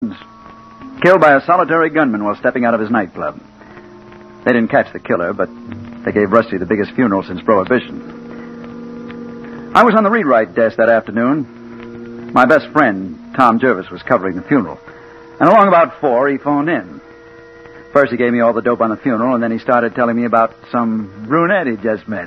killed by a solitary gunman while stepping out of his nightclub. They didn't catch the killer, but they gave Rusty the biggest funeral since Prohibition. I was on the read-write desk that afternoon. My best friend, Tom Jervis, was covering the funeral. And along about 4, he phoned in. First, he gave me all the dope on the funeral, and then he started telling me about some brunette he'd just met.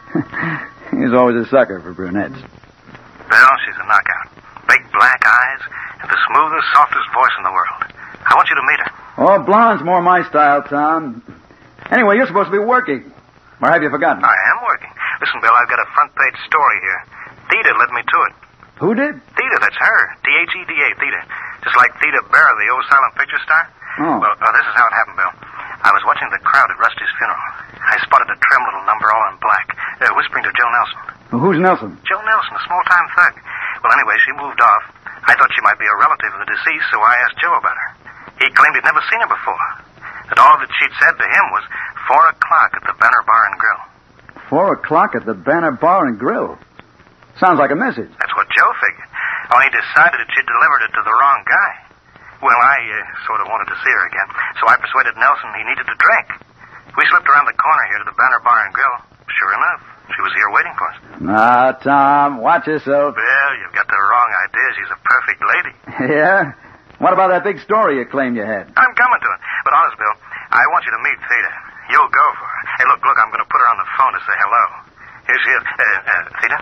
He's always a sucker for brunettes. Bill, she's a knockout. Big black eyes and the smoothest, softest voice in the world. I want you to meet her. Oh, blonde's more my style, Tom. Anyway, you're supposed to be working. Or have you forgotten? I am working. Listen, Bill, I've got a front-page story here. Theda led me to it. Who did? Theda, that's her. Theda, Theda. Just like Theda Barra, the old silent picture star. Oh. Well, this is how it happened, Bill. I was watching the crowd at Rusty's funeral. I spotted a trim little number all in black, whispering to Joe Nelson. Well, who's Nelson? Joe Nelson, a small-time thug. Well, anyway, she moved off. I thought she might be a relative of the deceased, so I asked Joe about her. He claimed he'd never seen her before. That all that she'd said to him was 4 o'clock at the Banner Bar and Grill. 4 o'clock at the Banner Bar and Grill? Sounds like a message. That's what Joe figured. Only he decided that she'd delivered it to the wrong guy. Well, I sort of wanted to see her again, so I persuaded Nelson he needed a drink. We slipped around the corner here to the Banner Bar and Grill. Sure enough, she was here waiting for us. Ah, Tom, watch yourself. Well, you've got the wrong idea. She's a perfect lady. Yeah? What about that big story you claimed you had? I'm coming to it. But honest, Bill, I want you to meet Theda. You'll go for her. Hey, look, I'm going to put her on the phone to say hello. Here she is. Theda?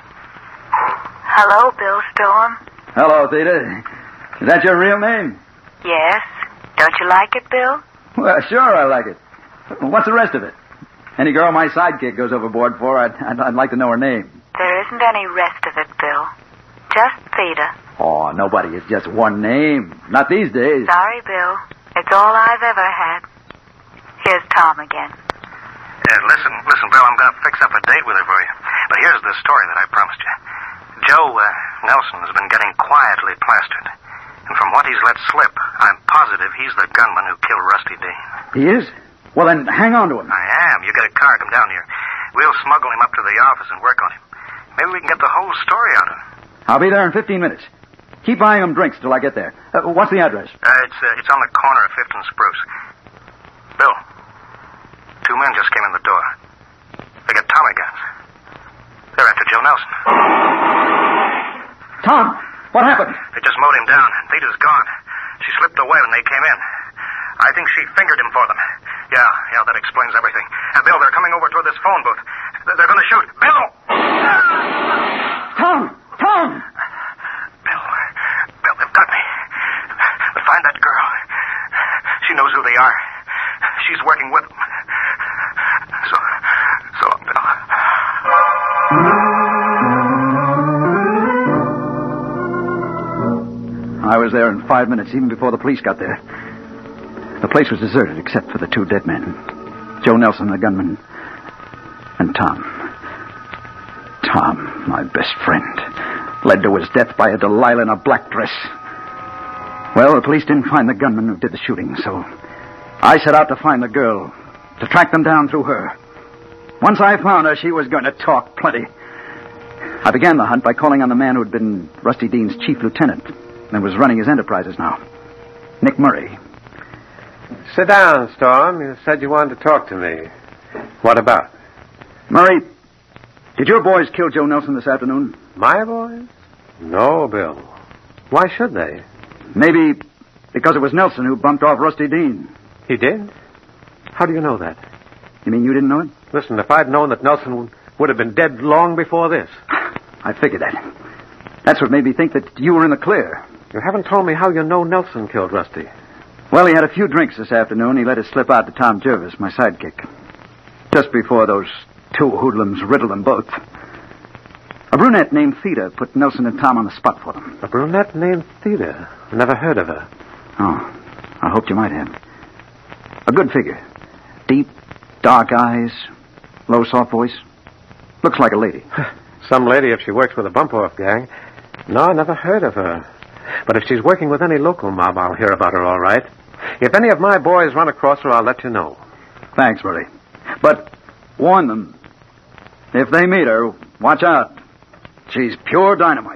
Hello, Bill Storm. Hello, Theda. Is that your real name? Yes. Don't you like it, Bill? Well, sure I like it. What's the rest of it? Any girl my sidekick goes overboard for, I'd like to know her name. There isn't any rest of it, Bill. Just Theda. Oh, nobody is just one name. Not these days. Sorry, Bill. It's all I've ever had. Here's Tom again. Listen, Bill, I'm going to fix up a date with her for you. But here's the story that I promised you. Joe Nelson has been getting quietly plastered. And from what he's let slip, I'm positive he's the gunman who killed Rusty Dean. He is? Well, then hang on to him. I am. You get a car, come down here. We'll smuggle him up to the office and work on him. Maybe we can get the whole story out of him. I'll be there in 15 minutes. Keep buying him drinks till I get there. What's the address? It's on the corner of 5th and Spruce. Bill, 2 men just came in the door. They got Tommy guns. They're after Joe Nelson. Tom, what happened? They just mowed him down. Theda's gone. She slipped away when they came in. I think she fingered him for them. Yeah, that explains everything. Bill, they're coming over toward this phone booth. They're going to shoot. Bill! Tom! Bill, they've got me. But find that girl. She knows who they are. She's working with them. So long, Bill. I was there in 5 minutes, even before the police got there. The place was deserted except for the 2 dead men. Joe Nelson, the gunman, and Tom. Tom, my best friend, led to his death by a Delilah in a black dress. Well, the police didn't find the gunman who did the shooting, so I set out to find the girl, to track them down through her. Once I found her, she was going to talk plenty. I began the hunt by calling on the man who had been Rusty Dean's chief lieutenant and was running his enterprises now, Nick Murray. Sit down, Storm. You said you wanted to talk to me. What about? Murray, did your boys kill Joe Nelson this afternoon? My boys? No, Bill. Why should they? Maybe because it was Nelson who bumped off Rusty Dean. He did? How do you know that? You mean you didn't know it? Listen, if I'd known that Nelson would have been dead long before this. I figured that. That's what made me think that you were in the clear. You haven't told me how you know Nelson killed Rusty. Well, he had a few drinks this afternoon. He let it slip out to Tom Jervis, my sidekick. Just before those 2 hoodlums riddled them both. A brunette named Theda put Nelson and Tom on the spot for them. A brunette named Theda? Never heard of her. Oh, I hoped you might have. A good figure. Deep, dark eyes, low, soft voice. Looks like a lady. Some lady if she works with a bump-off gang. No, I never heard of her. But if she's working with any local mob, I'll hear about her all right. If any of my boys run across her, I'll let you know. Thanks, Murray. But warn them. If they meet her, watch out. She's pure dynamite.